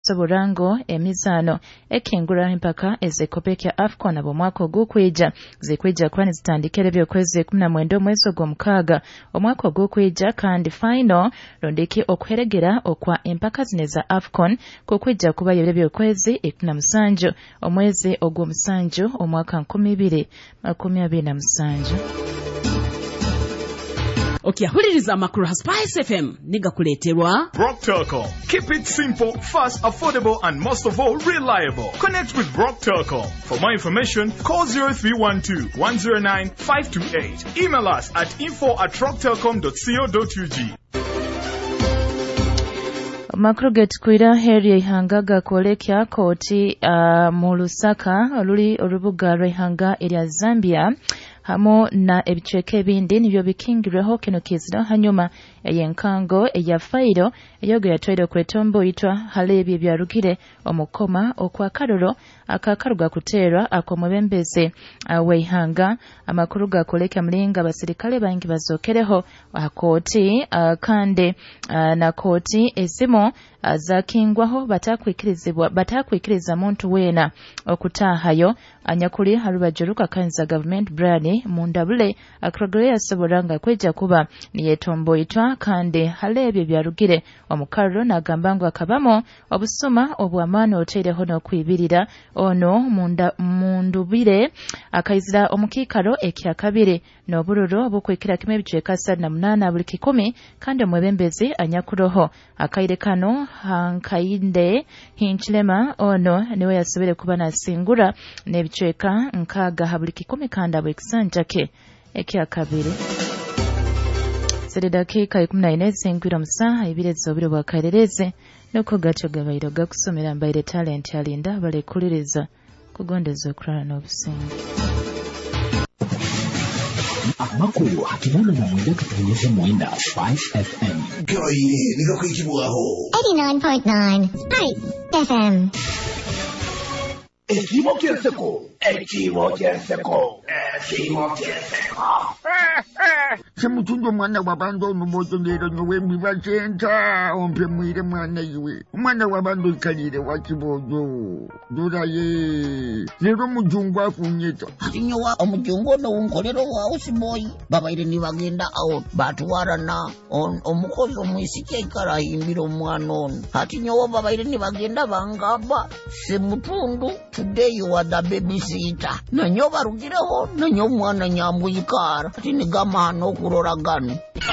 yasoborango emizano ekengura empaka ezekopekya AFCON ab'omwaka ogw'okwija zikwija kuba nizitandikira ebyokwezi 19 omwezi ogw'omukaaga omwaka ogw'okwija kandi final rondeki okuheregera okwa empaka zine za AFCON kukwija kuba ebyokwezi 17 omwezi ogw'omusanju omwaka 2027. Okiyahuliriza amakuru ha Spice FM nigakuleterwa Brock Telecom. Keep it simple, fast, affordable and most of all reliable. Connect with Brock Telecom. For more information, call 0312-109-528. Email us at info@rocktelecom.co.ug. Makuru getkwira Heri Ihanga gakolekya koti mu Lusaka oluli olubuga lw'Ihanga erya Zambia hamo na ebichweke ebindi nibyo bikingirweho kino kizira hanyuma eyenkango eya fairo eyogo yatwaire kwetombo itwa halebi byarugire omukoma okwa karoro akakaruga kuterwa akomwebembeze weihanga amakuru gakoleka mlinga basirikale bangi bazokereho akoti kande na koti ezimo zakingwaho batakwikiriza muntu wena okutahayo anyakuli harubajuruka kanza government brand mundabule akrogere soboranga kweja kuba niyetombo itwa kande halebye byarugire omukarro nagambango akabamo obusuma obwamani otereho no kwibirira ono mundubire akayizira omukikaro ekyakabire n'obururo bukwekira kimwe bichweka 8 buli 10 kandi omwebembezi anyakuroho akaire kano hankayinde hinchilema ono niwe yasobere kuba nasingura nebichweka nkaga habuli 10 kandi abwekisanjake ekyakabire dakika 14 sengwira musaha ibirezo biro bwakarereze nuko gacho gabayiro gakusomera mbaire talent yalinda balekuliriza kugondeza okulala n'obusingi amakuru hakinana na mwenda kutunyeza mwenda 5 FM Goye nika kuikibuaho 89.9 5 FM Ekibo kienseko Semutundo mwana wabando numoto ngero nyowe mibachenta ompe mwire mwana iwe mwana wabando ikalire wakibozo duraye lero mujungu afunyeta atinyowa omujungu no unkolero wa usiboyi babaire nibagenda out batwarana omukozi omwisike ikara imbiro mwana on atinyowa babaire nibagenda bangaba semutundu today you are the babysitter nanyo barugireho nanyo mwana nyambu ikara ati nigama no kurora gani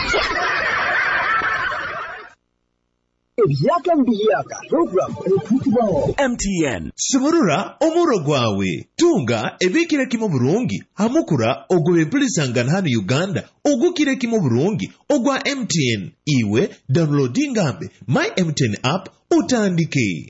Ebyaka program ekutibwaho MTN Suburura omuro gwawe tunga ebikire kimo burungi hamukura ogwe pulisangana hano Uganda ogukire kimo burungi ogwa MTN iwe downloadingambe my MTN app utandike.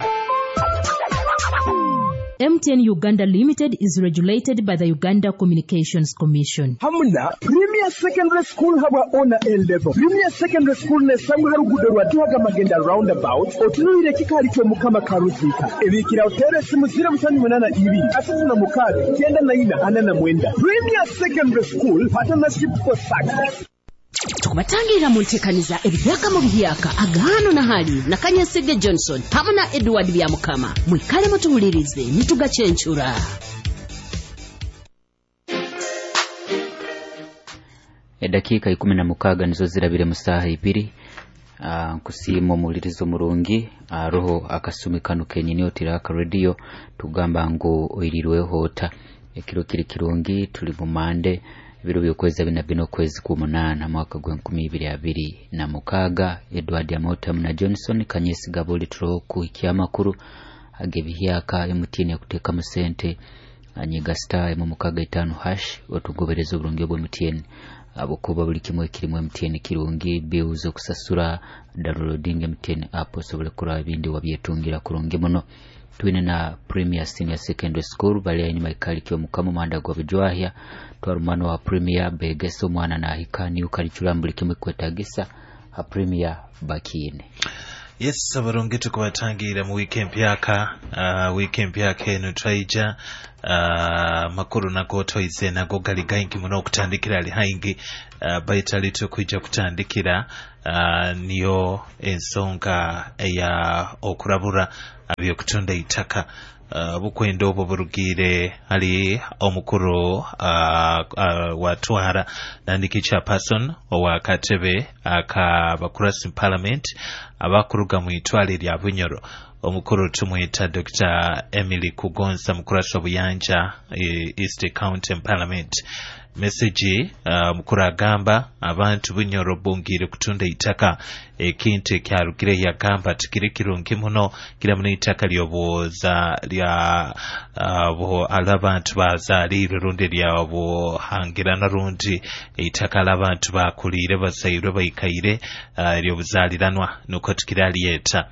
MTN Uganda Limited is regulated by the Uganda Communications Commission. Hamuna Premier Secondary School haba ona A-level. Premier Secondary School ne samu harugudo rwatuhaga magenda roundabout otunuire kikali kyo mukama karuzika. Ebikira otere simu 082 asatu na mukale kenda na ina anana mwenda. Premier Secondary School partnership for success. Tukubatangira muntekaniza ebyaka mu byaka agano na hali na Kanyasege Johnson hamuna Edward byamukama mwikale mutuwulirize nitugachenchura. Dakika 16 nizo zirabire musaha 2 kusimo mulirizo murungi roho akasumikano kenyini otira ka radio tugamba ngo oirirwe hota ekiro kiri kirungi tuli mu mande biro byokweza bino kwezi kumunana mwaka gwa 2026 Edward Yamotam na Johnson Kanyesi Gaboli tro ku ikyamakuru agebihyaka MTN yakuteka musente anyiga star mu mukaga 5# otugobereza burungi bwo MTN abokuba buli kimwe kirimo MTN kirungi biuzo kusasura downloading MTN app sobole kura bindi wabyetungira kurungi muno twine na Premier Senior Secondary School bali nyuma ikali kyo mukamo manda gwa bijwahya twarumano wa Premier begeso mwana na hikani ukalichula mbuli kimwe kwetagisa ha Premier bakine Yes, abarungi tukubatangira mu weekend yaka eno twaija makuru nago toize nago gali gaingi muno okutandikira ali haingi baitali tukwijja kutandikira niyo ensonga eya okurabura abyokutunda itaka bukwendo obwo burugire ali omukuru watwara nandiki chairperson owa katebe akabakurasi parliament abakuruga mu itwale lya Bunyoro omukuru tumwita Dr. Emily Kugonza mukurasi obuyanja East County Parliament message mukuru agamba abantu Bunyoro bungire kutunda itaka ekintu ekyarugire yagamba tikiri kirungi muno kira muno itaka lyobuza lya abantu bazali rundi lyabo hangira narundi itaka labantu bakulire basayire bayikaire lyobuzaliranwa nuko tikira liyeta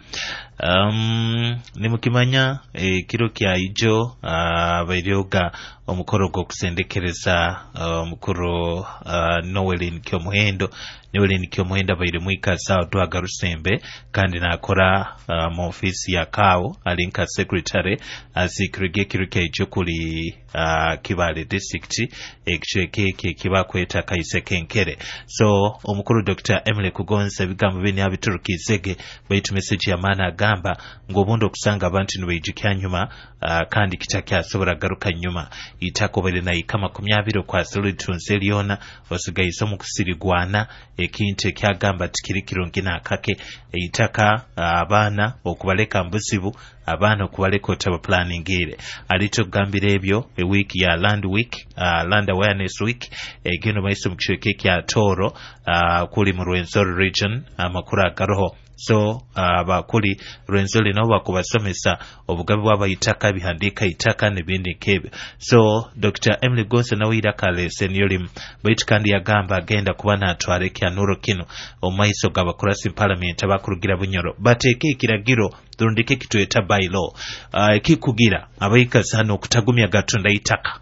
nimukimanya kiro kya ijo bayiryoga omukoro gwo kusendekereza omukuru Noelin Kyomuhendo bayire mwikaza odwaga Rusembe kandi nakora mu office ya kawo alinka secretary azikirige kiro kya ijo kuli Kibale district ekisheke kibakweta Kaise Kenkere. So omukuru Dr. Emily Kugonza bigambo bini abiturukizege baitu message ya mana agamba ngobundo kusanga abantu nibejikya nyuma kandi kitakyasobora garuka nyuma itako bale na ikama 20 kwa solutions eliona osigayiso mu kusirigwana ekintu kyagamba tikirikiro ngina akake itaka abana okubaleka mbusibu abana okubaleka otaba planning ile alitogambira ebyo week ya land week land awareness week egino maiso mukisheke kya Toro kuli mu Rwenzori region amakura garoho. So bakuli Rwenzori nabo bakubasomesa obugabe bw'abayitaka bihandika itaka nebindi kebe. So Dr. Emily Gonza nawe irakale seniorim baitu kandi yagamba agenda kubana atware kya Nuro kino omaiso gabakurasi parliament abakurugira Bunyoro bateke ikiragiro durundike kitweta by law kikugira abayikaza hano okutagumya gatunda itaka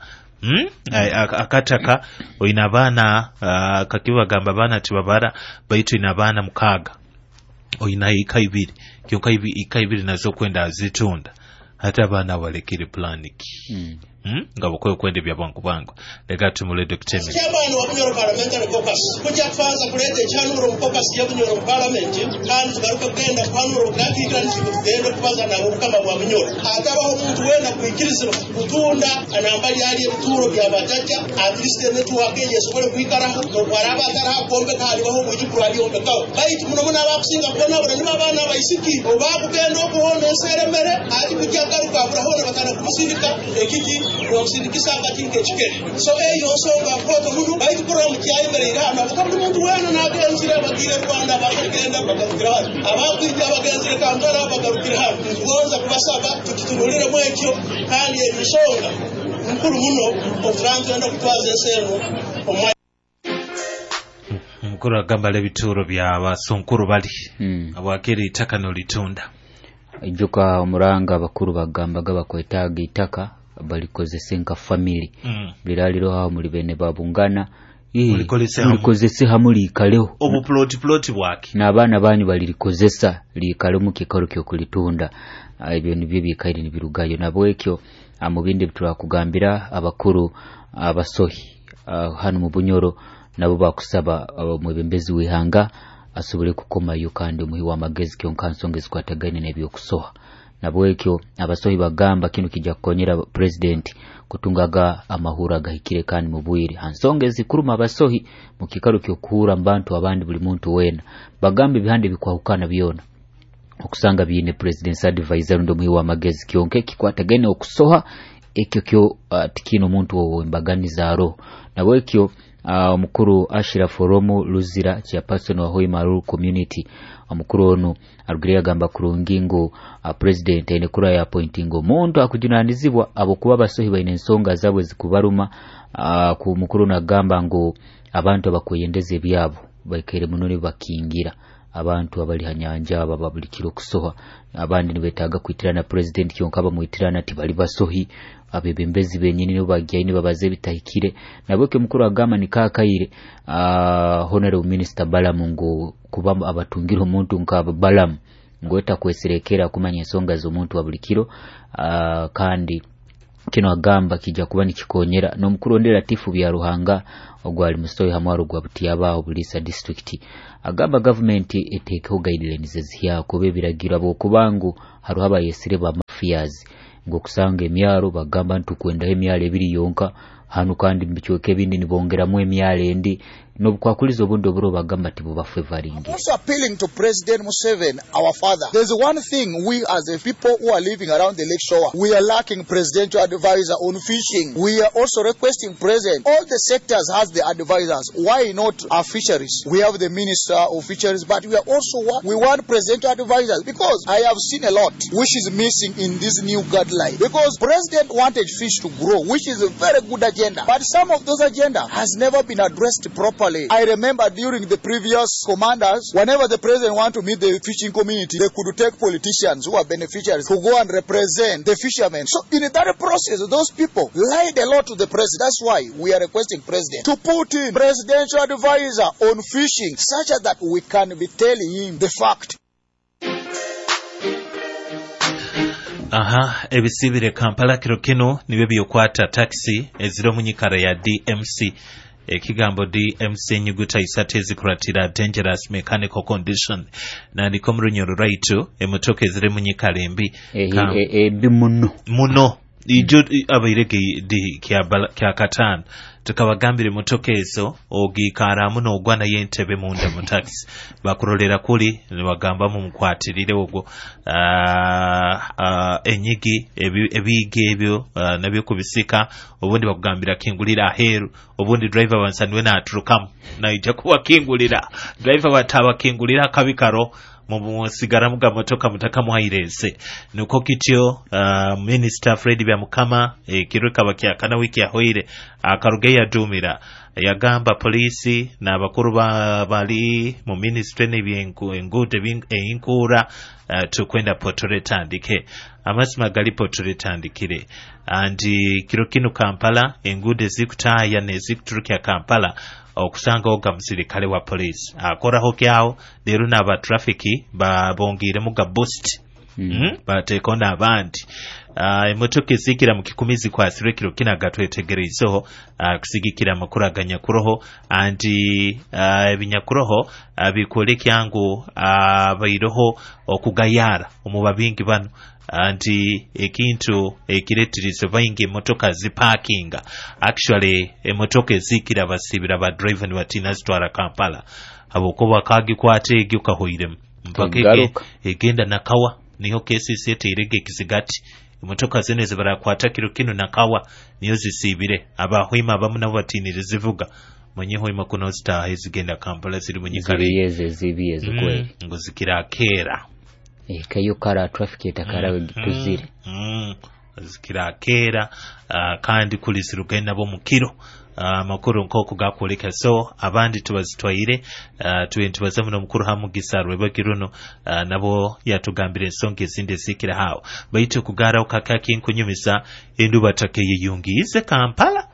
akataka oina bana kakibagamba bana tibabara baitu ina bana mukaga oina ikaibiri kyonka ikaibiri nazo kwenda azitunda hata bana walekire planiki ngabo kwe kwende bya bangu lega tumule Dr. Emily cyabana wa Bunyoro parliamentary caucus kujya kwanza kulete chanuro mu caucus ya Bunyoro parliament kandi tugaruka kwenda kwanuro bwakikira n'ikigende kubaza na kama wa Bunyoro atabaho umuntu wenda kwikiriza kutunda anambali yali ebituro bya batacha at least network yesokole kwikaraho no kwaraba atara kombe kali baho bujikuru ali ombe kawo bayiti muno muna bakusinga kona bura ni babana bayisiki obakugenda okuhona eseremere ati kujya garuka burahona batana kumusindika ekiki kumusindikisa akatinge chikere so eyo songa koto muno bayiti program kyayimere irana bakabuli muntu wena nagenzire bagire Rwanda bakagenda bakagirwa abakwija bagenzire kambara bakagirwa ngoza kubasaba tukitunulire mwekyo kandi ebisonga mukuru muno ofranzo ndo kutwaza esero mukuru agamba lebituro bya basonkuru bali abakiri itaka no litunda ijoka omuranga bakuru bagambaga bakwetaga itaka balikozese nka family biraliro ha muri bene babungana mulikozese hamuli kaleho obu plot bwaki n'abana banyu balirikozesa likalo mu kikaro kyo kulitunda ibyo nibyo bikairi nibirugayo nabwekyo amubinde bitwa kugambira abakuru abasohi hano mu Bunyoro nabo bakusaba mwebembezi wihanga asobole kukomayo kandi umuhi wa magezi kyonka nsongezi kwatagane nebyo kusoha nabwekyo abasohi bagamba kino kijja kukonyera president kutungaga amahura gahikire kandi mu bwire hansongezi kuruma abasohi mu kikaro kyo kuhura mbantu abandi buli muntu wena bagambe bihande bikwahukana byona okusanga bine president's advisor ndo muhi wa magezi kyonke kikwatagane okusoha ekyo kyo tikino muntu wowe mbaganiza ro nabwekyo omukuru Ashira Foromo Luzira chairperson wa Hoima Rural Community omukuru ono arugire gamba kurungingo president ene kura ya appointing omuntu akujunanizibwa abokuba basohi baine ensonga zabwe zikubaruma ku mukuru na gamba ngo abantu abakoyendeze byabo baikere munone bakingira abantu abali hanyanja ababulikiro kusoha abandi nibetaga kwitirana president kyonka bamuitirana ati bali basohi abebembezi benyini no bagyaine babaze bitahikire nabweke mukuru agama nikakaire honorable minister Balamu ngo kuba abatungiro omuntu nka Balamu ngweta kweserekera kumanya ensonga z'omuntu wa buli kiro kandi kino agamba kijja kuba nikikonyera n'omukulondera tifu bya Ruhanga ogwali musoyo hamwaro gwa Butiyabaho Bulisa district agamba government etekeho guidelines ziyako bebiragira bokubangu haruho abayesire ba mafias ngo kusanga emyaro bagamba ntukwenda emyalo ebiri yonka hanu kandi mbichoke bindi nibongeramu emyalo endi nobukwakulizo obundo buro bagamba tibo bafevaringi. Also appealing to President Museveni, our father. There's one thing we as a people who are living around the lake shore, we are lacking presidential advisor on fishing. We are also requesting President, all the sectors has the advisors. Why not our fisheries? We have the Minister of Fisheries, but we want presidential advisors because I have seen a lot which is missing in this new guideline. Because President wanted fish to grow, which is a very good agenda, but some of those agenda has never been addressed properly. I remember during the previous commanders, whenever the president want to meet the fishing community, they could take politicians who are beneficiaries to go and represent the fishermen. So in that process, those people lied a lot to the president. That's why we are requesting president to put in presidential advisor on fishing, such that we can be telling him the fact. Ebisibire Kampala kiro kino nibyo byokwata taxi eziro munyikara ya DMC. Ekigambo DMC nyuguta isatu ezikuratira dangerous mechanical condition na ndiko mrunyoro raitu emotoka ezire munyikara embi embi muno ijo abairege di kya katano tukabagambire motoka ezo ogikara muno ogwana yentebe munda mu taxi bakurolera kuli bagamba mu mukwatirire ogwo enyigi ebige ebyo nabyo kubisika obundi bakugambira kingulira aheru obundi driver wansanwe na aturukamu na ija kuwa kingulira driver wataba kingulira kabikaro musigara muga motoka mutaka muhairese nuko kityo Minister Fred Byamukama kiruka bakyakana wiki yahoire akarugeya dumira yagamba polisi na bakuru bali mu ministry n'ebyengude enkura tukwenda potoretandike amasima gali potoretandikire andi kirokino Kampala engude zikutaya nezikuturukya Kampala okusanga oga musirikale wa police akoraho kyawo lero n'aba traffic babongire muga boost batekona abandi emotoka ezikira mu kikumizi kwa sirekiro kinagatwetegerezo kusigikira makuraganya kuroho andi ebinyakuroho abikolekyangu abayiroho okugayara omubabingi bano anti ekintu ekiretirizo bayingi emotoka ziparkinga actually emotoka ezikira basibira ba driver ni batina zitwara Kampala abokoba kagi kwate egyoka hoirem mpaka egenda nakawa niho kesi sete irege kizigati emotoka zene zibara kwata kino nakawa niyo zisibire abahwima bamuna batinire zivuga mwenye hoima kuno zita ezigenda Kampala ziri munyikari zibiye zikwe ngo zikira kera kayo kara traffic etakarawe gituzire zikira kera kandi kulizirugenda bo mukiro makuru nkoko gakoleka so abandi tubazitwaire tubaza muno mukuru hamugisarwe bagiruno nabo yatugambira ensonga ezindi zikira hawo bayite kugara okakaki nkunyumisa enduba takeye yungize Kampala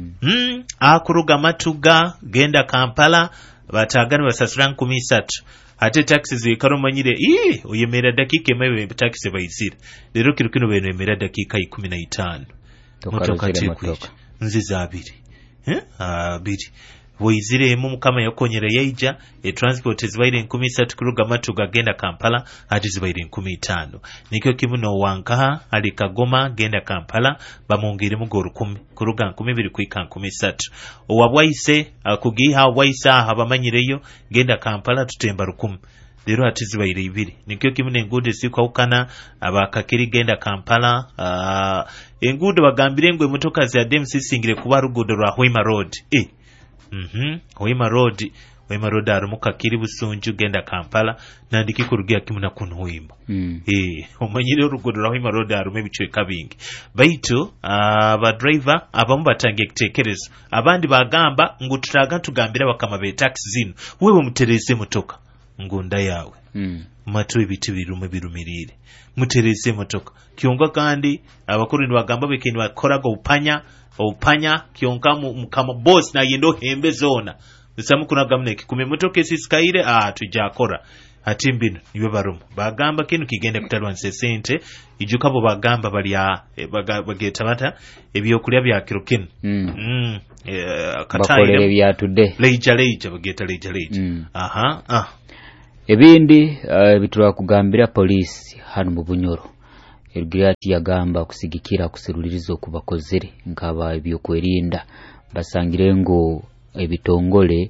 akuruga matuga genda Kampala batagana basasura 13 ate taxi zikaro manyire uyemera dakika emewe taxi bayisira lero kirukino beno emera dakika 15 motoka tekwicha nziza abiri abiri boyizire mu mukama yakonyera yaija transport zibaire 13 kuruga matuga genda Kampala ati zibaire 15 nikyo kimuno wanka ali Kagoma genda Kampala bamongere mugoro 10 kuruga 12 kwika 13 owabwaise akugiha waisa abamanyireyo genda Kampala tutemba 10 lero ati zibaire 2 nikyo kimuno engude sikwaukana abakakiri genda Kampala engude bagambire ngwe motoka za DMC singire kuba rugudo rwa Hoima Road Hoima Road arumuka kiri Busunju genda Kampala nandiki kurugia kimuna kuno Hoima omanyire urugudo rwa Hoima Road arume bichwe kabingi baitu aba driver abamu batangiye kutekereza abandi bagamba ngo turaga tugambira bakama be taxi zino wewe mutereze motoka ngunda yawe matu ibiti birume birumirire mutereze motoka kionga kandi abakuru ni bagamba bekeni bakoraga upanya kionka mukama boss na yendo hembe zona bisamu kuna gamne kikume motoka esisikaire tujakora ati mbino niwe barumu bagamba kinu kigenda kutalwanisa sente ijuka bo bagamba balya bageta bata ebyokulya bya kiro kinu bakolere byatudde leija bageta leija ebindi bitula kugambira polisi hano mu Bunyoro Ergirati yagamba kusigikira kuseruliriza okubakozere nkaba ebyokwerinda basangire ngo ebitongole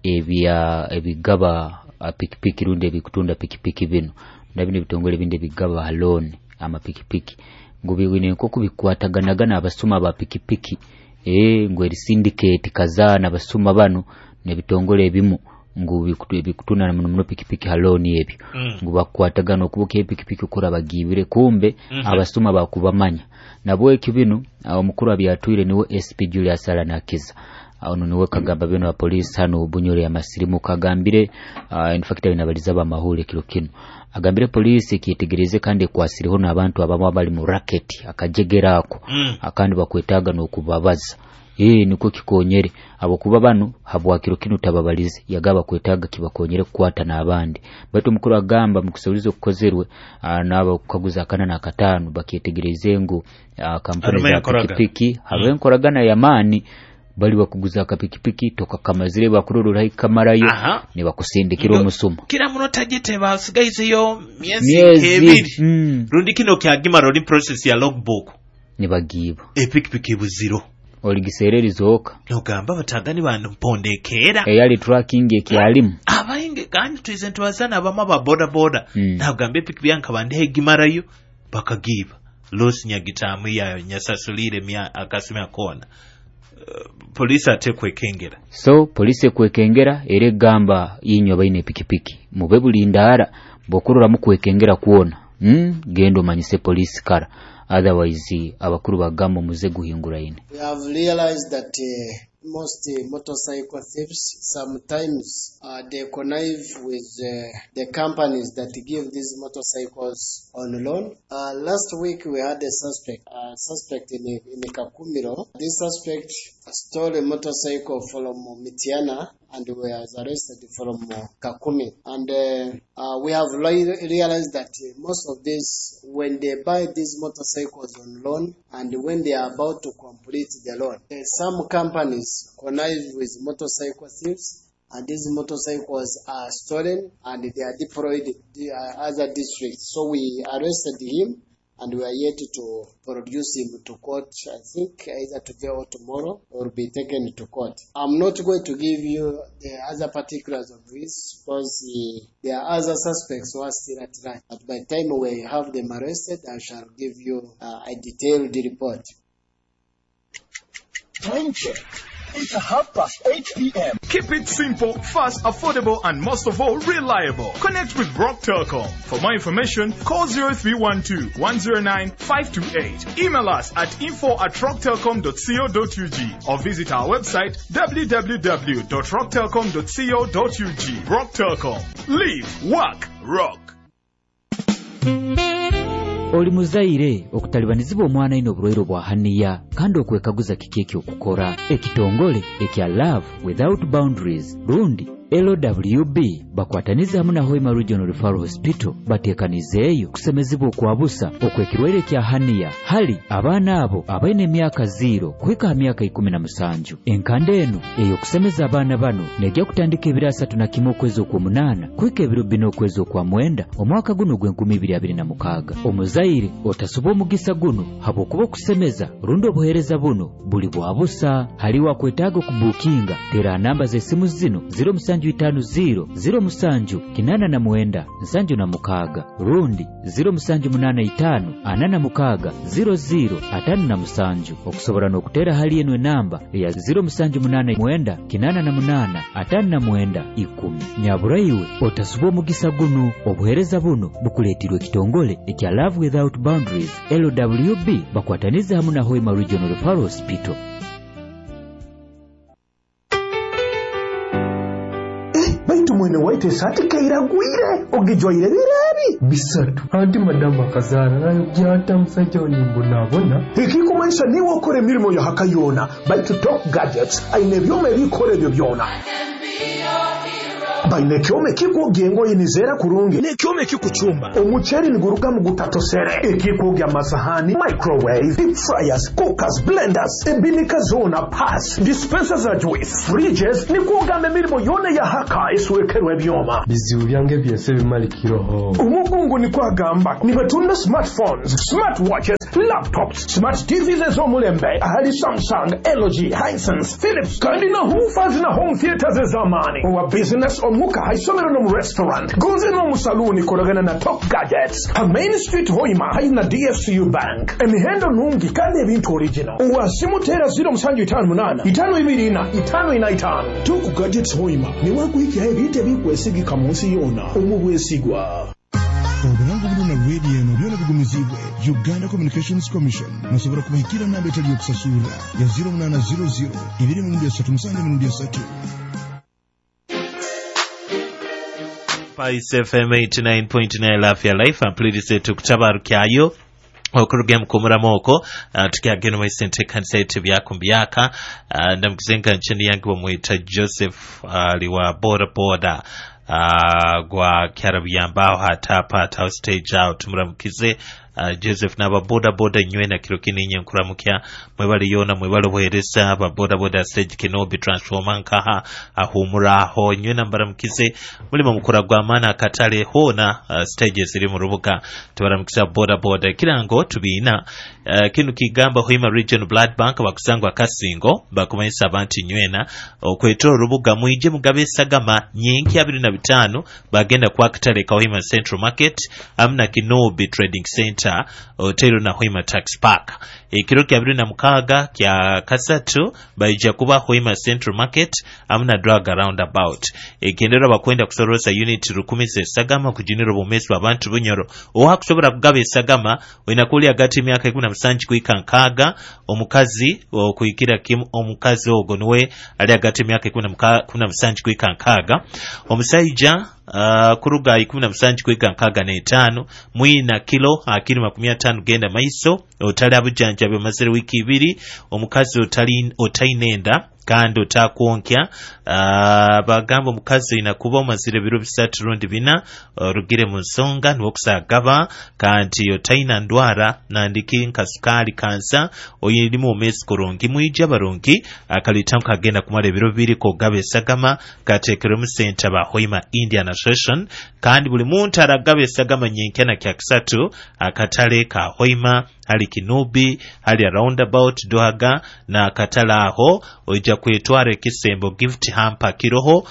ebigaba pikipiki runde ebikutunda pikipiki bino ndabine bitongole binde bigaba alone ama pikipiki ngo biwine nko kubikwataganagana abasuma ba pikipiki ngo eri syndicate kazana abasuma bano ne bitongole ebimu ngo bikutuna muno pikipiki alone ebyo ngo bakwatagana okubuka pikipiki okura bagibire kumbe abasuma bakubamanya nabo ekibino omukuru abyatwire niwe SP Julius Alanakiza ono niwe kagamba bino wa police hano Bunyoro ya Masirimu kagambire in fact binabaliza ba mahule kilo kino agambire police kitegereze kandi kwasiriho n'abantu abamwe bali mu racket akajegerako akandi bakwetaga no kubabaza niko kikonyere abo kuba bano habwa kilo kino tababalize yagaba kwetaga kibakonyere kwata n'abandi batu mukuru agamba mukusaulizo kukozerwe naba kukaguza kana na katano bakitegereze ngo kampani za pikipiki habenkoragana yamani bali bakuguza akapikipiki toka kamazire bakururura ikamarayo ne bakusindikira omusuma kira munota gite basigayize yo miezi 2 rundi kino kyagima roli process ya logbook ne bagiba epikipiki buziro oligisererizoka nogamba batagani bantu mpondekera eyali tracking ekyalimu abayinge kandi twizentu wazana abama ba boda nagambe pikipiki yanka bande gimarayo bakagiba losi nyagitamu yayo nyasasulire mya akasima kona polisi atekwekengera so polisi kwekengera ere gamba yinyo baine pikipiki mube bulindara bokurura mu kwekengera kuona gendo manyise polisi kara otherwise abakuru bagamo muze guhingura ine. We have realized that most motorcycle thieves sometimes they connive with the companies that give these motorcycles on loan. Last week we had a suspect in Kakumiro. This suspect stole a motorcycle from Mitiana and was arrested from Kakumi. And we have realized that most of this, when they buy these motorcycles on loan and when they are about to complete the loan, some companies connive with motorcycle thieves, and these motorcycles are stolen and they are deployed in other districts. So we arrested him and we are yet to produce him to court, I think either today or tomorrow, or be taken to court. I'm not going to give you the other particulars of this because there are other suspects who are still at large. But by the time we have them arrested, I shall give you a detailed report. Time check. It's 8:30 p.m. Keep it simple, fast, affordable, and most of all, reliable. Connect with Rock Telecom. For more information, call 0312-109-528. Email us at info@rocktelecom.co.ug or visit our website www.rocktelecom.co.ug. Rock Telecom. Live, work, rock. Oli muzaire okutalibanizibwa omwana ino obulwaire bwa haniya kandi okwekaguza kiki okukora ekitongole ekya Love Without Boundaries rundi LWB bakwataniza hamu na Hoima Regional Referral Hospital batekanizeeyo kusemezibwa okwabusa okwekirwaire kya haniya hali abaana abo abaine emyaka 0 kwika myaka 17 enkande eno eyo kusemeza abaana bano nejja kutandika ebiro 31 okwezi okwomunana kwika ebiro 4 okwezi okwamwenda omwaka guno gw'2026 omuzaire otasuba omugisa guno habwokuba okusemeza rundi obuheereza buno buli bwabusa haliwo akwetaaga okubuukinga tera namba z'essimu zino 0750-889-76 rundi 0785-86-0057 okusobora n'okutera hali eno enamba eya 0789-889-10 nyabura iwe otasuba omugisa guno obuheereza buno bukuleetirwa ekitongole ekya Love Without Boundaries LWB bakwataniza hamu na Hoima Regional Referral Hospital. Baitu mwene waite sati kairagwire ogijwaire birari bisatu anti madama kazana nayo byata musajja onimbo nabona ikikumanisha niwo okore mirimo yo hakayona baitu Top Gadgets aine byome bikore byo byona baine kyome kikugya engoye nizera kurungi nekyome kikucumba omuceri niguruga mu gutatosere ekikugya amasahani microwave deep fryers cookers blenders ebinika zona pass dispensers za juice fridges nikugamba emirimo yona ya haka eswekerwa ebyoma bizibu byange byese bimalikiroho umugungu nikwagamba nibatunda smartphones smartwatches laptops smart TVs ez'omulembe ahali Samsung LG Hisense Philips kandi na hoofers na home theaters ez'amaani owa business omuka haisomero no mu restaurant goze no mu saluni kolagana na Top Gadgets ha Main Street Hoima haina DFCU Bank emihendo nungi kandi ebintu original owa simutera 058 524 Top Gadgets Hoima ni wakuhiki ebite bikwesigika munsi yona omubwesigwa obulango buluna radio eno byona bigumizibwe Uganda Communications Commission nasobora kubahikira namba etali yokusasula ya 0800 237 Spice FM 89.9 Lafia Life ampulirize tukutabarukyayo okuruga mukumuramuoko tukyagenda mu sente kanisa yetu byakumbyaka ndamukizenga nchini yangu bamwita Joseph aliwa boda gwa kyarabiyambaho hatapa stage out muramukize Joseph naba boda nywe na kiro kinini nkuramukya mwebali yona mwebali bweresa ba boda stage kinobi transformer nkaha ahumura ho nywe na mbaramukize mulimo mukura gwa mana katale hona stages iri mu rubuga tubaramukiza boda kirango tubina kinu kigamba Hoima Region Blood Bank bakusangwa kasingo bakumayisa abantu nywena okweto rubuga mwije mugabe sagama nyenki 25 bagenda kwa katale ka Hoima Central Market amna Kinobi Trading Center hotel na Hoima Tax Park ekiro kya 26 kya kasatu baija kuba Hoima Central Market amna drug roundabout ekendera bakwenda kusorosa unit 10 sagama kujiniro bomesi abantu bunyoro ohakusobora kugabe sagama wena kuli agati myaka 17 kuikankaga omukazi okuyikira kim omukazi ogonwe ali agati myaka 17 kuikankaga omusaija kuruga 17 kuikankaga ne 5 mwina kilo akiri 50 genda maiso otali abujanja bamazire wiki 2 omukazi otainenda kandi otakuonkya bagamba omukazi inakuba omazire biro 3 rundi bina rugire mu nsonga n'okusagaba kandi otaina ndwara nandiki nkasukali kansa oyirimu omesi korongi mwija barongi akalitam kagenda kumara biro 2 ko gabe sagama katekere mu center ba Hoima Indian Association kandi buli muntu aragabe sagama nyenkena kya 3 akatale ka Hoima hali Kinobi hali roundabout Dohaga na akatala aho oija kwetware kisembo gift hamper kiroho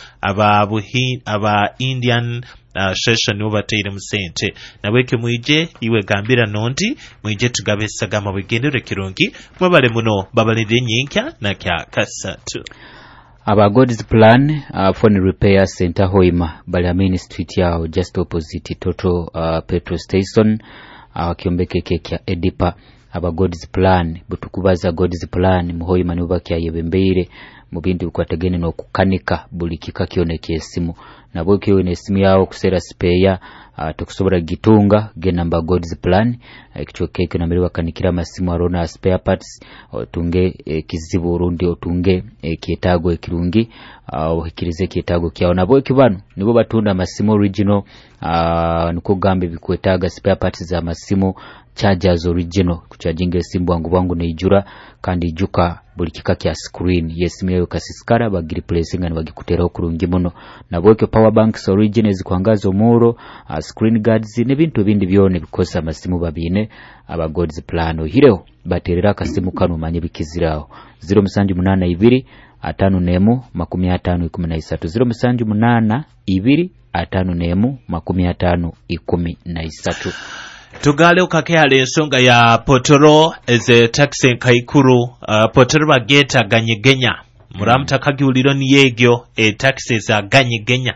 aba Indian session obateire mu sente nabweke mwije iwe gambira nondi mwije tugabe sagama bigendere kirongi mwabale muno babalinde nyinkya na kya kasatu aba God's Plan phone repair center Hoima bali Main Street yao just opposite Total petrol station kiombeke kekya Edipa aba God's Plan butukubaza God's Plan muhoima nubakya yebembeire mu bindi ukwategene no kukanika bulikika kyoneke esimu nabo kiwe nesimu yao kusera spare tukusobora gitunga genamba God's Plan kichokeke namiri bakanikira masimu arona spare parts otunge kizibu urundi otunge kietago ekirungi ohikirize kietago kyao nabo kibano nibo batunda masimu original nukugambe bikwetaga spare parts za masimu chargers original kucharginga simu wangu neijura kandi ijuka buli kika kya screen yesimu yayo kasiskara bagiri placing and bagikutera okurungi muno nabweke power banks original zikwangazo muro screen guards nebintu bindi byone bikosa masimu babine aba God's Plan hireo baterera kasimu kanu manye bikiziraho 082 5 50 13 082 5 50 tugale ukakeale ensonga ya potoro eze taxi kaikuru potoro bageta ganyegenya muramta kagiuliro ni yegyo taxi za ganyegenya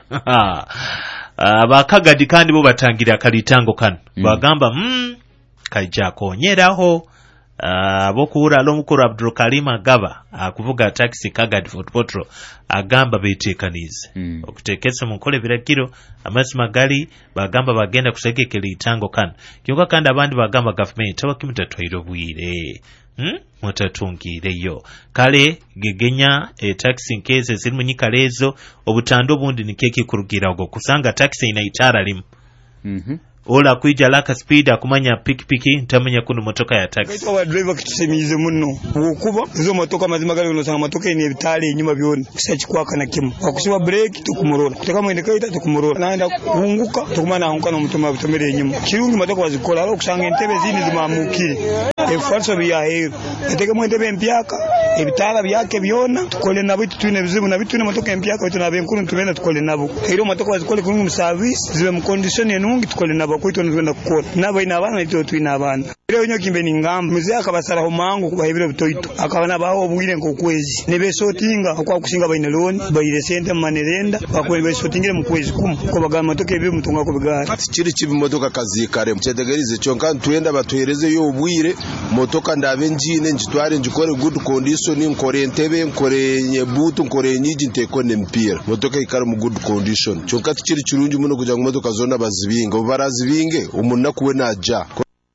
abakagadi kandi bo batangira kalitango kano bagamba kaija konyeraho bokura lomukuru Abdul Karim Agaba akuvuga taxi kagadi potro agamba betekanize okutekesa munkole birakiro amasi magali bagamba bagenda kusekekera itango kana kyonka kandi abandi bagamba government abakimutatwairo bwire mutatungireyo kale gegenya taxi nkeze ziri mu nyikalezo obutando bundi nikeki kurugira ogo kusanga taxi ina itara limu ola kuija laka speed akumanya pikipiki ntamanya kuno motoka ya taxi wa driver kitusemize muno ukuba zo motoka mazima gale unosanga motoka ine bitale inyuma byone kusachikwaka na kimu wakusiba brake tukumurora kutaka mwende kaita tukumurora naenda kuunguka tukumana hunka no mutuma bitomere inyuma kirungi motoka wazikola alo kusanga entebe zini zimamukire efarso bya hero eteke mwende bempyaka ebitala byake byona tukole nabo tutune bizibu na bitune motoka empyaka bituna benkuru tumenda tukole nabo hero motoka wazikole kungu service zibe mu condition enungi tukole nabo kwito nzenda kukora nabo ina abana ito twina abana leo nyo kimbe ni ngamba muze akabasara homango kubahibira bitoito akabana baho obwire ngo kwezi nebe sotinga kwa kusinga baine loni bayire sente manerenda bakweli besotingire mu kwezi kumu ko bagama motoka ebi mutunga ko bigara kiri kibi motoka kazi kare mchetegerize chonka twenda batuhereze yo obwire motoka ndabe njine njitware njikore good condition nkore ntebe nkore nyebutu nkore nyiji ntekone mpira motoka ikara mu good condition chonka kiri kirungi muno kuja ngo motoka zona bazibinga ubarazi umuntu kuwe naja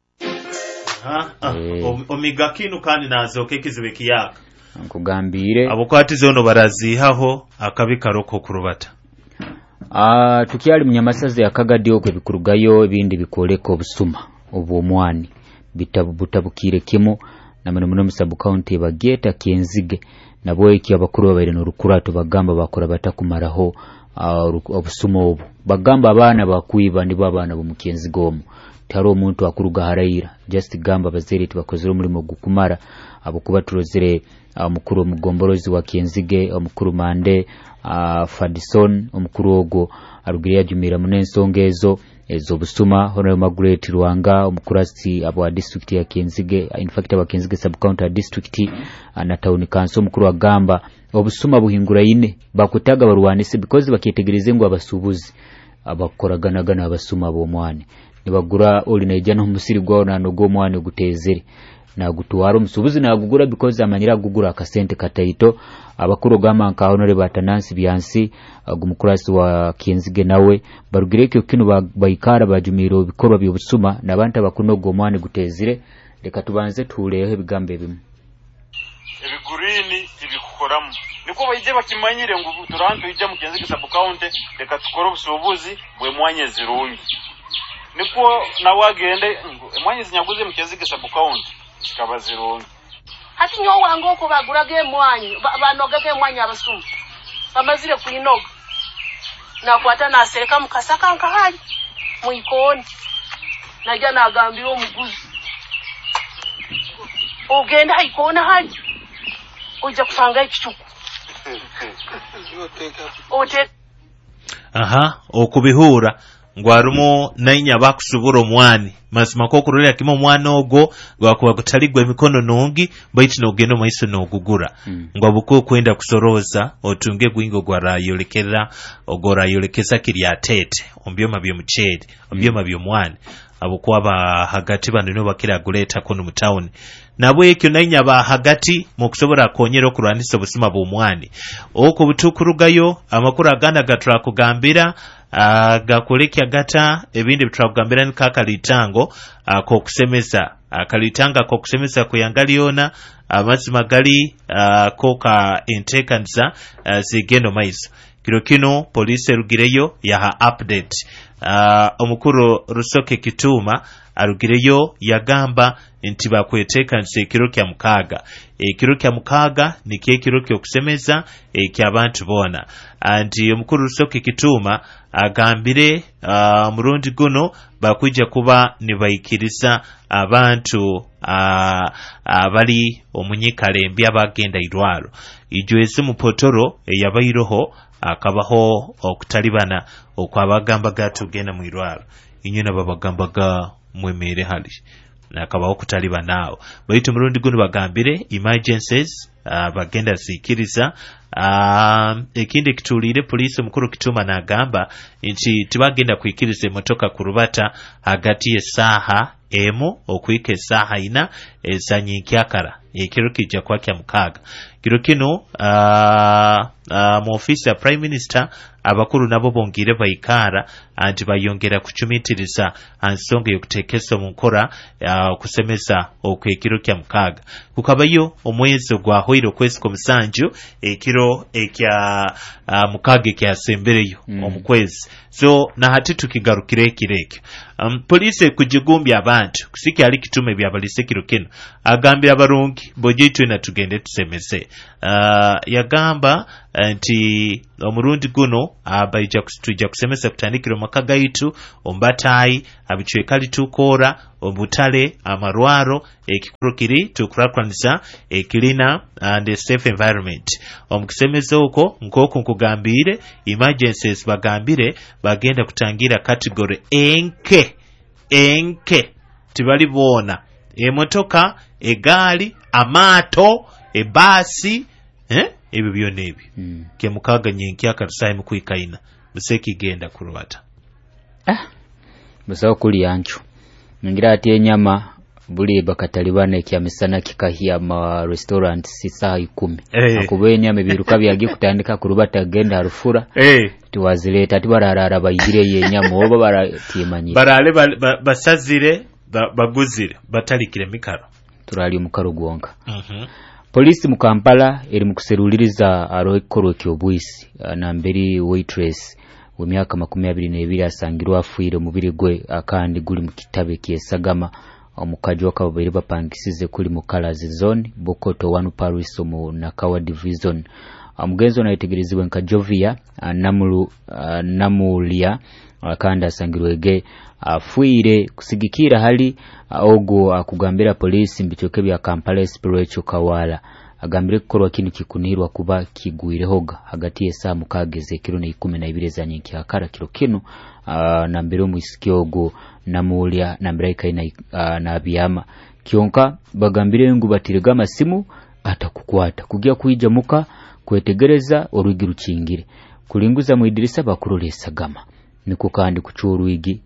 omigakinu kandi nazo kekizibe kiyaka nkugambire abokwati zono barazihaho akabikaroko kurubata tukyali munyamasazi yakagadi okwe bikurugayo ebindi bikoleka obusuma obwomwani butabukire kimu namene muno musabu county bageta Kienzige nabo iki abakuru babaire n'orukurato bagamba bakora batakumaraho obusuma obu bagamba abana bakwiba ndi babana bo Mukienzige omu taro omuntu akuruga harayira just gamba bazere tibakozera umurimo gukumara abokuba turozere mukuru omugomborozi wa Kienzige omukuru Mande Fadison omukuru ogo arugiriya jumira munensongezo ezo busuma hono Margaret Rwanga omukurasi abo district ya Kienzige in fact aba Kienzige sub county district na town council mukuru agamba obusuma buhingura ine bakutaga barwanise because bakitegereze ngo abasubuzi abakoragana abasuma bo mwane nibagura oli najana umusiri gwawo nanogo mwane gutezere na gutuwaro musubuzi na gugura because amanyira gugura akasente kataito abakuru gama nka honore batanansi byansi agumukurasi wa Kienzige nawe barugireke kino bayikara bajumiro bikorwa by'obusuma nabanta bakunogo mwane gutezire reka tubanze tuleho ebigambe bimu ebigurini ibikukoramu niko bayije bakimanyire ngo turantu ijya mu Kienzige sub county reka tukore ubusubuzi bwe mwanye zirungi niko nawagende mwanye zinyaguze mu Kienzige sub county kaba zirungi hati nyo wango ko bagurage mwanye banogake mwanye abasuma bamazire kuinoga na kwata na sereka mukasaka nkahali muikoni najya nagambira umuguzi ugenda ikona hali uja kusanga ikichuku okubihura ngwarumo nainya bakusubura omwani mazima ko kurulira kimo mwana ogo gwakuba kutaligwa emikono nungi baiti no gendo maiso no gugura ngwabuko kwenda kusoroza otunge gwingo gwa rayolekera ogora yolekeza kiryatete ombyoma byomucheri ombyoma byomwani abokuwa ba hagati banino bakira guleta kono mu town nabo ekyo nainya ba hagati mu kusobora konyero kurwanisa obusima bw'omwani oko butukurugayo amakuru aganda gatra kugambira gakolekya gata ebindi bitrakugambira ni kakalitango ko kusemesa kalitanga ko kusemesa kuyangaliona amazima gali koka intekanza zigendo maiso kino police rugireyo yaha update omukuru Rusoke Kituma arugireyo yagamba nti bakwetekanze ekiro kya mukaga ekiro kya mukaga niki ekiro ky'okusemeza eky'abantu bona anti omukuru Rusoke Kituma agambire murundi guno bakwijja kuba nibayikiriza abantu abali omunyikale mbi abagenda irwaro ijo esimu potoro eyabayiroho akabaho okutalibana okwabagamba gatugenda mu irwaro inyuna babagambaga mwemere hali nakabaho kutalibanawo baitu murundi guno bagambire emergencies bagenda zikiriza ekindi kitulire police mukuru Kituma nagamba nti tibagenda kuikiriza motoka kurubata hagati yesaha emo okuike saha ina ezanyikyakara ekiro kijja kwakya mukaga kiro kino mu office ya prime minister abakuru nabo bongere bayikara anti bayongera kucumitiriza ansonga yokutekesa mu nkora okusemeza okwekiro kya mukaga kukabayo omwezo gwa hoiro kwezi komusanju ekiro ekya mukaga kyasembereyo omukwezi so na hati tukigarukire ekireke police kujigumbya abantu kusiki ali kitume bya balise kiro kino agambira abarungi bojitu na tugende tusemese yagamba nti omurundi guno abaija kutujja kusemesa kutandikira makaga yitu ombatayi abichwekali tukora obutale amarwaro ekikuru kiri tukurakuranisa ekilina and a safe environment omukusemeza uko nkoko nkugambire emergencies bagambire bagenda kutangira category enke tibali bona emotoka egali amato ebasi ebyo byonna ebyo ke mukaga nyenki akarusaye mu kwikaina museki genda kurwata musao kuli yanchu ngira ati enyama buli bakatalibana ekyamisana kikahia ma restaurant sisa 10 akuba enyama biruka byagi kutandika kurubata genda harufura tiwazileta tibararara bayigire yenyama oba baratimanyira barale basazire baguzire batalikire mikaro turali mukaro gwonka Polisi mu Kampala eri mu kuseruliriza arokoro kyobwisi na mberi waitress w'emyaka 22 asangirwa afuire mubiri gwe akandi guli mu kitabe kyesagama omukajo akabere bapangisize kuli mu Colors Zone Bokoto 1 Paris mu Nakawa Division amugenzo na itegerizibwe nka Jovia namulia akandi asangirwege afuire kusigikira hali ogo akugambira polisi mbichoke bya Kampala Spiritual Kawala agambire kukorwa kintu kikunirwa kuba kigwirehoga hagati yesa mukageze kiro na 12 za nyinki akara kiro kino na mbere mu isikyogo namulia na mbiraika ina na biyama kionka bagambire ngo batirega amasimu atakukwata kujya kuija muka kwetegereza orugiru kingire kulinguza mu idirisa bakurolesa gama niko kandi kucuruigi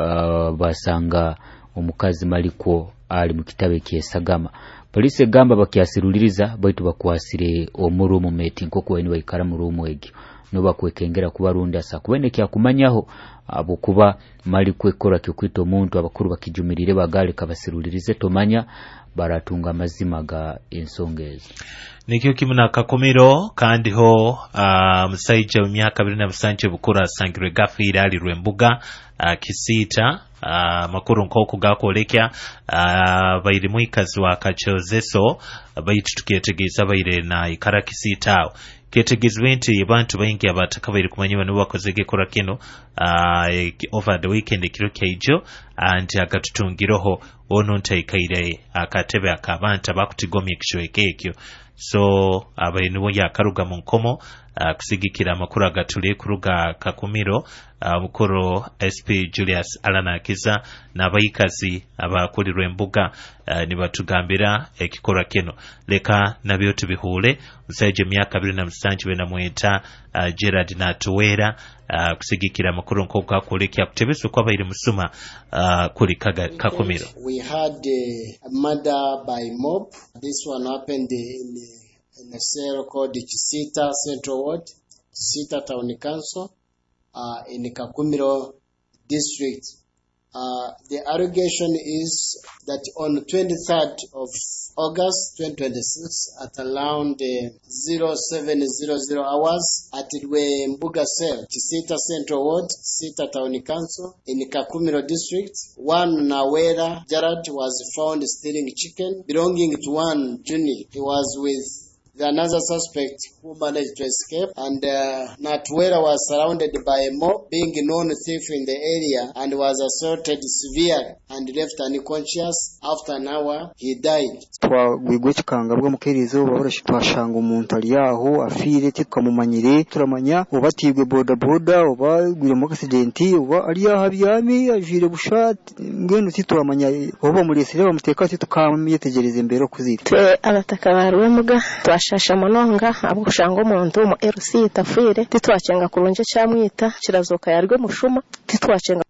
basanga omukazi maliko ali mu kitabe kyesagama polisi gamba bakyasiruliriza baitu bakwasire omuru mu meeting ko kwani bayikara mu rumu egyo no bakwekengera kubarunda sa kubonekya kumanyaho abo kuba maliko ekora kyo kwita omuntu abakuru bakijumirire bagale kabasirulirize tomanya baratunga amazima ga ensongezo nikyo kimuna kakomero kandi ho musaija mu myaka 27 bukura sangire gafira ali Rwembuga kisita makuru nkoko gakolekya bayiri muikazi wa kachozeso bayitu tukiyetegeza bayire na ikara kisita ketegezwe nti abantu bayingi abatakabaire kumanyiwa nibo bakozege kora kino over the weekend kiro kaijo and agatutungiroho ono ntaikaire akatebe akabanta bakutigomye kishoeke ekyo so abayini bo yakaruga mu nkomo kusigikira amakuru agatule kuruga kakumiro mukoro SP Julius Alanakiza n'abayikazi abakulirwe embuga nibatugambira ekikora kino leka nabyo tubihule musaje myaka 27 Gerard Natuwera kusigikira amakuru nkoko akolekya kutebeso kwa bayiri musuma kuri kakumiro. We had a murder by mob. This one happened in a cell called Kisita Central Ward, Kisita Town Council, in Kakumiro district. The allegation is that on the 23rd of August 2026 at around 0700 hours at Mbuga Cell, Kisita Central Ward, Kisita Town Council in Kakumiro district, one Nawera Gerard was found stealing chicken belonging to one Juni. He was with another suspect who managed to escape, and Natwera was surrounded by a mob, being a known thief in the area, and was assaulted severely and left unconscious. After an hour, he died. Twagwigwe kikanga bwo mukerizo bahorashe twashanga umuntu ali yaho afire tikamumanyire turamanya obatibwe boda boda obagwire mu accident oba ali yaho byami ajire bushati ngeno tituramanya oba muresire bamuteka tukamyetegereze mbere okuzira twe abataka barwemuga twashasha mononga abushanga umuntu mu RC tafire titwacenga kurunje cyamwita kirazoka yarwe mushuma titwacenga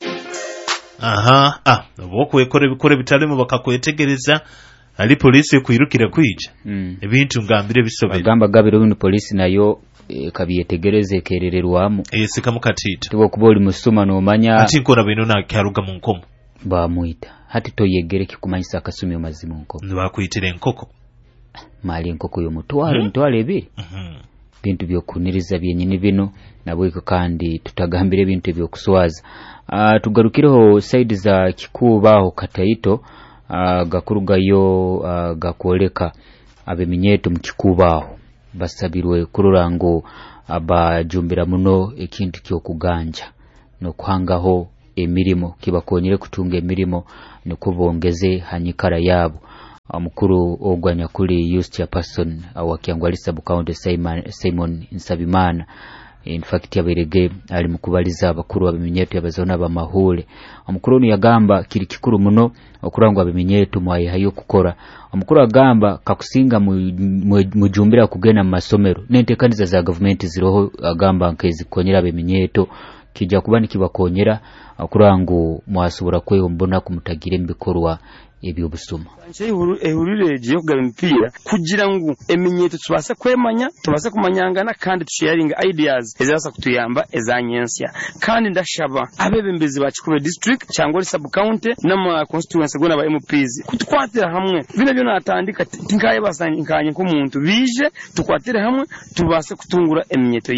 bokwekore bikore bitarimo bakakwetegereza ali polisi kwirukira kwija ebintu ngambire bisobera bagamba gabiro bino polisi nayo kabyetegereze kerererwamu sikamu katito tibo kuba oli musuma nomanya ati nkora bino nakyaruga mu nkomo bamuyita hati toyegere kikumanyisa akasumi omazimu nkomo bakuyitira enkoko mali enkoko y'omutwalo mitwalo ebiri bintu byokuniriza byenyini bino nabweko kandi tutagambire bintu ebyokuswaza tugarukireho side za Kikuubaho Kataito gakurugayo gakoleka abeminyeto mu Kikuubaho basabirwe kurura ngo abajumbira muno ekintu kyokuganja no kuhangaho emirimo kibakonyere kutunga emirimo no kubongeze hanyikara yabo mukuru ogwanya kuri youth chairperson awakyangwali sub county Simon Nsabimana in fact yaberege ali mukubaliza abakuru abeminyeto yabazona bamahule omukuru ni yagamba kiri kikuru muno okurangwa abeminyeto mwaye hayo kukora omukuru agamba kakusinga mujumbira kugena mu masomero nentekaniza za government ziroho agamba nkezi konyera abeminyeto kijja kubani kibakonyera okurangu mwasubura kweyo mbona kumutagire mbikorwa ebyobusuma ehurire egiye kugaba emipira kugira ngu eminyeto tubase kwemanya tubase kumanyangana kandi tusharinga ideas ezasa kutuyamba ezanyensya kandi ndashaba abebembezi ba Kikuube district cyangwa sub county nama constituency gona ba MPs kutwatira hamwe bino byo natandika tinkaye basanyikanye ko muntu bije tukwatire hamwe tubase kutungura eminyeto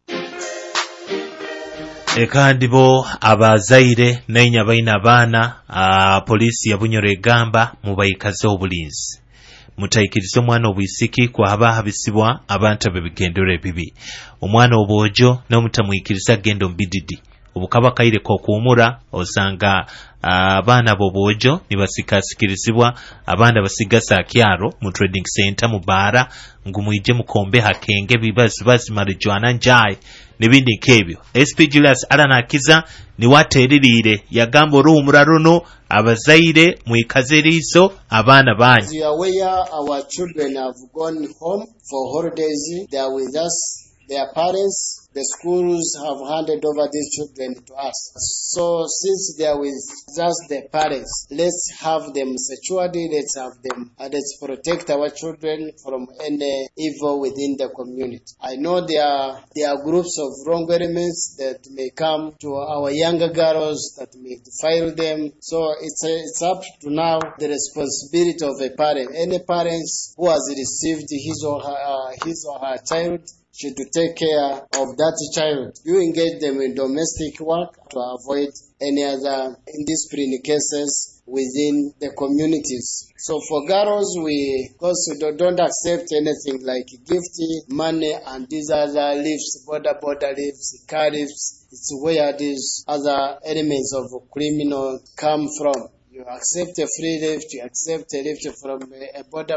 kandi bo abazaire nenya baina abana polisi yabunyore gamba mubayikaze obulinzi mutayikirizo mwana obwisiki kwa habisibwa abantu abebigendere bibi omwana obojo no mutamuyikiriza gendo mbididi obukaba kaire ko kuumura osanga abana bobojo nibasikasikirizibwa abanda basigasa kyaro mu trading center mu bara ngumuyije mukombe hakenge bibazi marijwana njai nibindi nkebyo SP Julius Aranakiza ni wateririre yagamba oruhumura runo abazaire muikazerizo abana banyu. We are aware our children have gone home for holidays. They are with us. Their parents, the schools have handed over these children to us. So since they are with just the parents, let's have them secured, let's have them, let's protect our children from any evil within the community. I know there are groups of wrong elements that may come to our younger girls that may defile them. So it's up to now the responsibility of a parent. Any parents who has received his or her child should take care of that child. You engage them in domestic work to avoid any other indiscipline cases within the communities. So for girls, we also don't accept anything like gift, money, and these other leaves, border leaves, car leaves. It's where these other elements of criminal come from. You accept a free lift, you accept a lift from a border.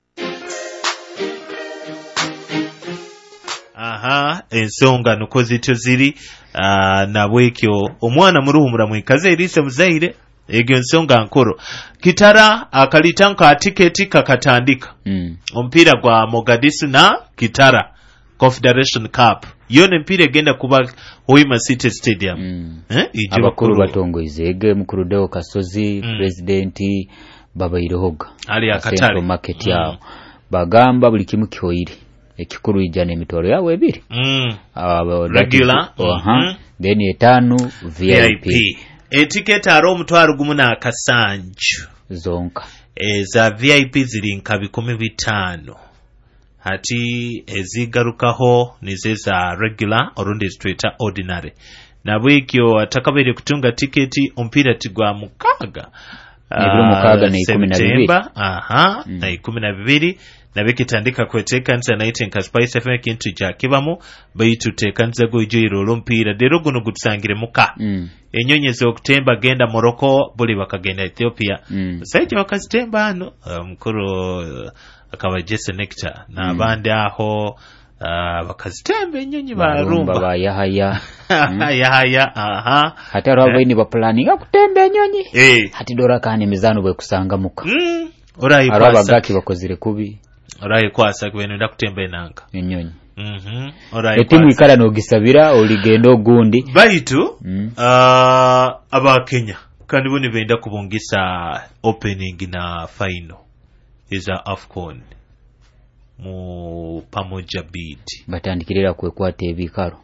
Ensonga nuko zityo ziri nabwekyo omwana muruhumura mwikaze elise muzaire egyo ensonga nkoro Kitara akalitanka tiketi kakatandika ompira gwa Mogadishu na Kitara Confederation Cup yone mpira egenda kuba Hoima City Stadium abakuru batongoizege mukuru Deo Kasozi presidenti Baba Irohoga ali akatari market yao bagamba buli kimu kihoire ekikuru ijana emitwalo yawe ebiri regular then etano VIP eticket aro omutwalo gumu na kasanju zonka za VIP ziri nka 15 hati ezigarukaho nizeza regular orundi straighter ordinary nabwekyo atakabere kutunga tiketi ompira tigwa mukaga mukaga na 12 na 12 nabekitandika kweteka nta naitenka Spice FM kintu ja kibamu baitu tekanza go ijiro lompira dero guno gutsangire muka enyonyezo okutemba genda Morocco buli bakagenda Ethiopia saije bakazitemba ano mukuru akaba Jesse Nectar na bande aho bakazitemba enyonyi barumba ba Yahaya Yahaya hata rabaini ba planning akutemba enyonyi hati dora kane mizano bwe kusanga muka orayi arabagaki bakozire kubi orayi kwasa kwenda kutemba enanga enyonyi orayi etimu ikara no gisabira oligendo gundi baitu aba Kenya kandi bone benda kubongisa opening na final is AFCON mu pamoja bid batandikirira kwekwata ebikaro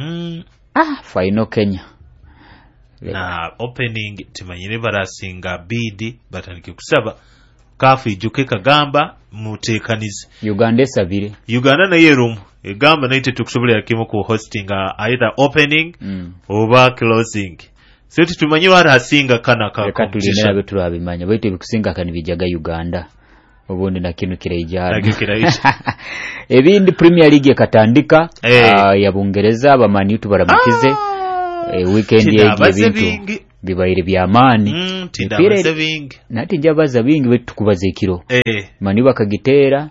final Kenya na opening timanyire barasinga bid batandike kusaba kafu ijuke kagamba mutekanize Uganda esabire Uganda na yerum egamba naite tukusobolera kimo ku hosting either opening oba closing so tutumanye barasinga kana ka competition reka turabimanya baitu bikusinga kana bijaga Uganda obundi na kinu kirayijana ebindi Premier League ekatandika ya Bungereza abamani tu baramukize weekend yeje bintu bibaire byamani nati njabaza bingi betukubaza ekiro mani bakagitera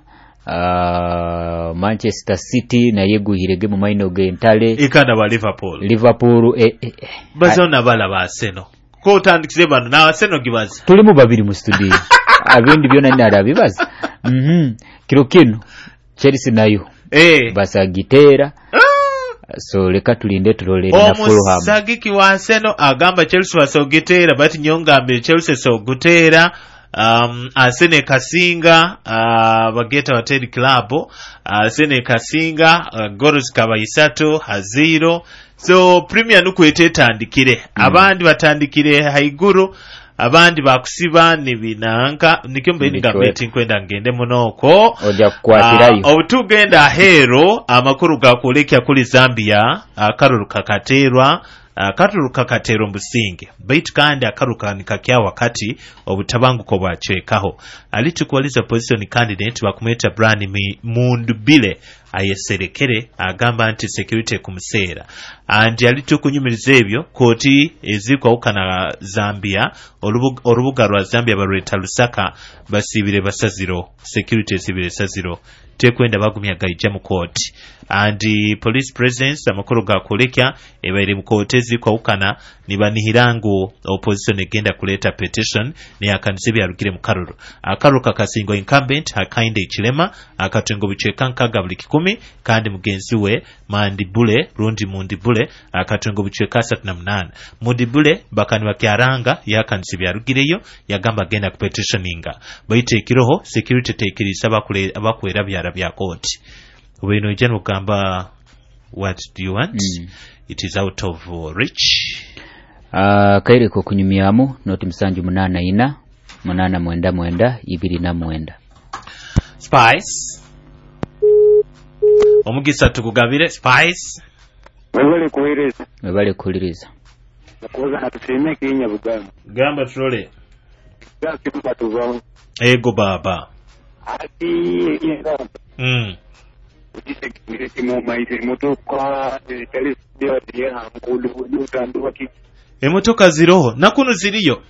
Manchester City na yeguhirege mu maino gentale ikanda ba Liverpool bazona bala ba Arsenal ko tandikize bano na Arsenal gibaza tuli mu babiri mu studio abindi byona ndara bibaza kiro kino Chelsea nayo basagitera so leka tulinde tulolera na Fulham sagiki wa Arsenal agamba Chelsea wasogitera bati nyongambe Chelsea sogutera Arsene Kasinga bageta wa Ted Club Arsene Kasinga goals kabayisatu haziro so Premier nukwete tandikire abandi batandikire haiguru abandi bakusiba nibinanka nikyo nga meeting kwenda ngende munoko oja kwatirayo obutugenda hero amakuru gakolekya kuli Zambia akaruruka katerwa Katuruka katero mbusinge baitu kandi akaruka nikakya wakati obutabanguko bwachekaho alitukualiza position candidate bakumeta Brian Mundubile ayeserekere agamba anti security kumusera andi alitukunyumiriza ebyo koti ezikwa ukana Zambia orubuga rwa Zambia bareta Lusaka basibire basaziro security sibire saziro tekwenda bagumya gaija mu court and police presence amakuru gakolekya ebaire mu court ezikwa ukana nibanihirango opposition egenda kuleta petition ne akanise byarugire mu karuru akaruka kasingo incumbent akainde ikilema akatengo bicheka nkaga buli 10 kandi mugenzi we Mandibule rundi Mundibule akatengo bicheka 38 Mundibule bakani bakyaranga yakanise byarugireyo yagamba genda ku petitioninga bayite kiroho security tekirisa abakwera byara bya court ubino jeno kamba what do you want it is out of reach kaire ko kunyumyamu noti msanju 84 8 2 Spice omugisa tukugabire Spice webale kuhiriza nakoza natuseme Kenya bugamba gamba trole gakipa tuvaho ego baba ati yenda ujisekire kimo maite motoka telesio ya ngulu utandu ki emotoka ziroho nakuno ziriyo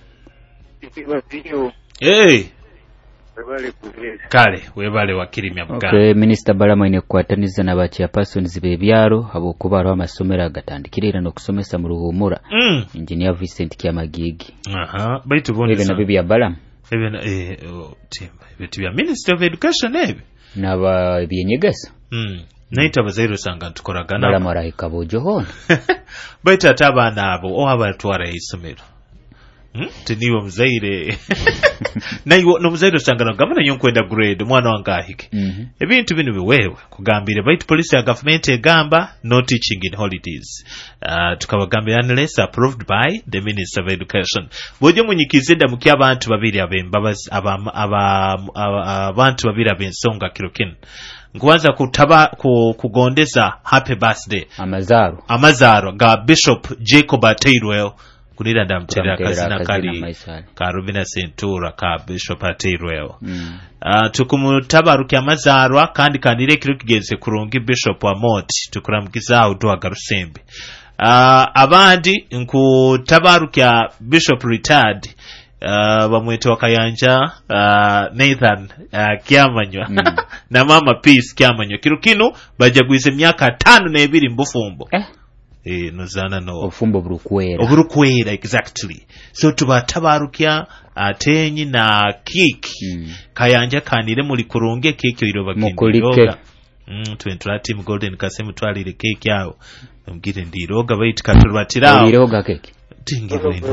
kale webale wakirimya buganda okay minister Balama ine kwataniza na bachi person zibe byaro abo kubaro amasomero agatandikirira no kusomesa mu ruhumura engineer Vincent Kyamagigi baitu bonisa ebe na bibi ya Balama ebe na timba bitu bya minister of education ebe naba byenyegesa naita bazairo sanga tukoragana Balama rahika bojo hona baitu atabana abo abatwara isomero tiniwo mzaire nayo no mzaire sangana gavana yonkwenda grade mwana wangahike ebintu bino biwewe kugambire baitu police ya government egamba no teaching in holidays tukabagambira unless approved by the minister of education bojo munyikizenda mukya abantu babiri abembabazi abantu babiri abensonga kirokin ngwanza kutaba kugondeza happy birthday amazaro ga Bishop Jacob Atairwell kunira ndamtera kazina kali ka Rubina Centura ka Bishop Atairwell tukumutabaruka amazarwa kandi kanire kiro kigeze kurunga Bishop wa Moti tukuramukiza udwa garusembe abandi nkutabaruka Bishop retired bamwete wakayanja Nathan Kyamanywa na Mama Peace Kyamanywa kino bajagwize myaka 5 na 2 mbufumbo nozana no ofumbo burukwera exactly so tubatabarukya atenyi na kiki kayanja kanire muri kurunge keke iroba kindiroga twentula team golden kasemu twalire keke yawo mbwire ndiroga bayiti katurubatirawo iroga keke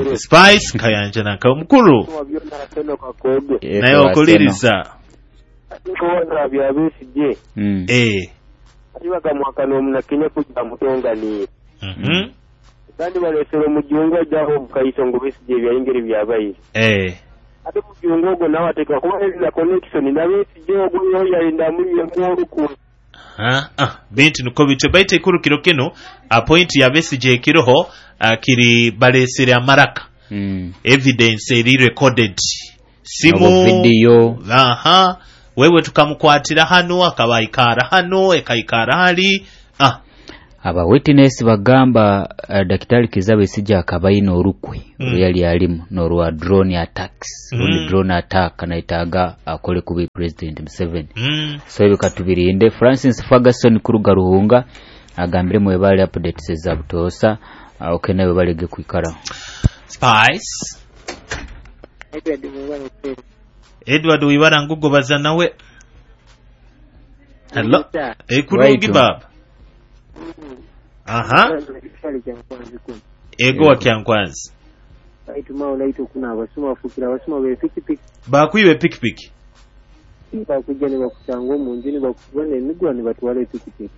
Spice kayanja na kamukuru nayo okuliriza Atukoza bya besije. Alibaga mwaka n'omuna Kenya kujja mutonganire. Kandi balesero mu Jjungu ajjaho bukayisa ngo besije byayingere byabaye. Ate mu Jjungu ogwo nawe ateeka kuba na connection na besije ogwo yalinda muri y'emworuku. Bintu nuko bice baite kurukiro kino a point ya besije kiroho kiri balesere amaraka. Evidence eri recorded. Simu video. Wewe tukamukwatira hano akabayikara hano ekayikara hali aba witness bagamba Daktari Kizza Besigye akabayino orukwe yali alimu norwa drone attacks drone attack anaitaga akole kubi President Museveni so ebikatubirinde. Francis Ferguson kuruga Ruhunga agambire mu ebali updates za butosa okenewe balege kwikara Spice Edward wibara ngugo baza nawe. Hello. Kurungi baba. Ego wa Kyankwanzi. Baituma olaito kuna abasuma fukira abasuma be pikipiki. Bakwibe pikipiki. Bakujja ne bakusanga omunju ne bakubona emigwa ne batwala pikipiki.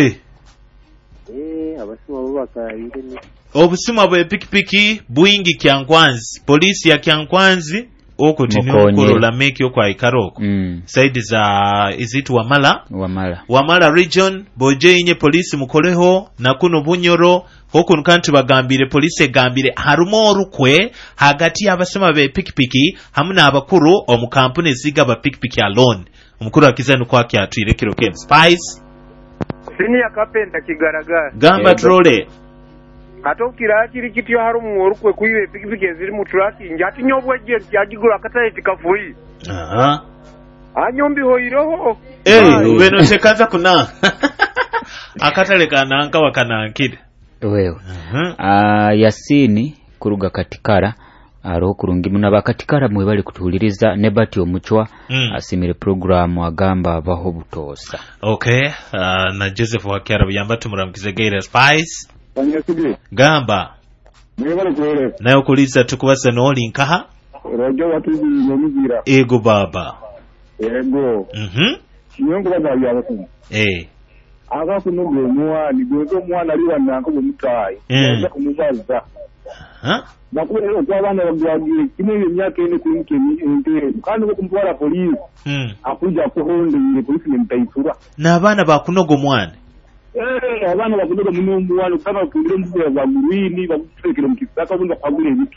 Abasuma bo bakayire ne. Obusuma bwe pikipiki bwingi Kyankwanzi. Polisi ya Kyankwanzi okutini okolola meki okwa ikaroko. Side za izitu Wamala region boje inye polisi mukoleho na kuno Bunyoro hoko nkanti bagambire polisi egambire harumo orukwe hagati y'abasema be pikipiki hamuna abakuru omukampuni ziga ba pikipiki alone. Omukuru akizanu kwa kyatwire kiro ken Spice Senior Carpenter kigaragara gamba trole atokira kiri kityo harumu orukwe kuyiwe pikipiki eziri mu truck njati nyobweje yagigura akataye tikafuyi anyombi hoiroho beno sekaza kuna akatale kananka wakanankide wewe Yasini kuruga Katikara aro kurungi muna bakatikara mwe bali kutuliriza nebati omuchwa asimire program agamba abaho butosa. Na Joseph Wakyara biyamba tumuramkize Gaira Spice gamba nayo kuliza tukubasa noli nkaha rojo watuzi nyomizira ego baba kinyongo baba yabasuma aga kunugo muwani gozo mwana ali wananko bumutayi yaza kumubaza bakubera ko abana bagwagiye kimwe imyaka ene kunke ente kandi ko kumutwara polisi akuja kuhonde ile polisi nemtayitsura n'abana bakunogo mwana abana bakunogo munumbu wano kama kundire mbuga za murini bakufekere mukisaka bunda kwagure bitu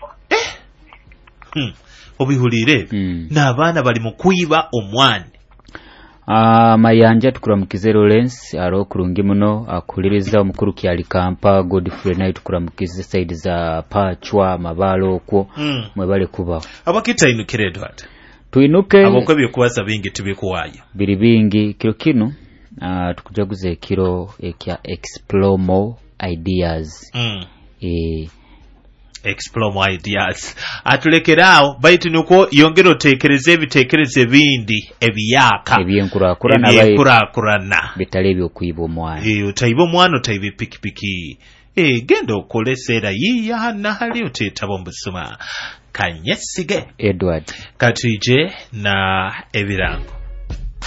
obihulire n'abana bali mukuyiba omwana Mayanja tukuramukize Lawrence aro kurungi muno akuliriza omukuru kyali Kampa Godfrey nayo tukuramukize side za Pachwa Mabalo okwo mwebale kuba abakita inukire Edward tuinuke abokwe bikubaza bingi tubikuwayo biri bingi kiro kino tukujaguze kiro ekya explore more ideas explore more ideas atulekerao baitu nuko yongero tekereze bitekereze bindi ebiyaka ebyenkurakurana bitale byokuyiba omwana utayiba omwana utayiba pikipiki gendo okolesera yiya hana hali otetaba omusuma kanyesige Edward katuje na ebirango